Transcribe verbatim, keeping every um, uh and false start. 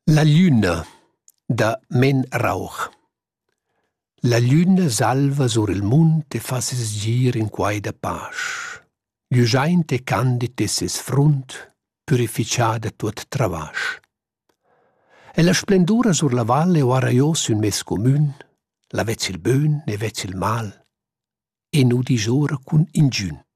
La Lüna da Men Rauch. La lüna salva sur il munt e fa ses gir in quai da pasch. Giuschaint e candid e ses frunt, purificà da tuot travasch. E la splendura sur la valle o arraiós un mes commun, la vezza il bön e vezza il mal, e nu disora cun ingiun.